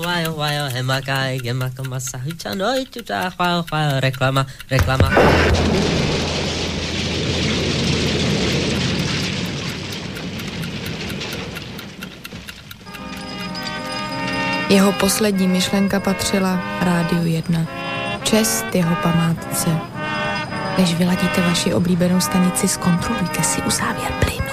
Reklama. Jeho poslední myšlenka patřila Rádiu 1. Čest jeho památce. Než vyladíte vaši oblíbenou stanici, zkontrolujte si uzávěr plyn.